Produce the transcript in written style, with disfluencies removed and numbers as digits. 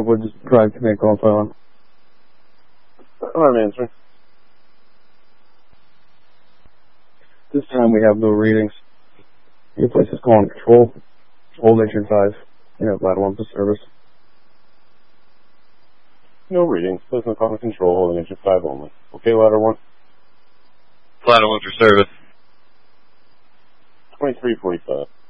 would just try to make call phone. I'm answering. This time we have no readings. Your place is calling control. Old Engine 5. You have Ladder 1 for service. No readings. Place no call control, holding Engine 5 only. Okay, Ladder 1. Ladder 1 for service. 2345.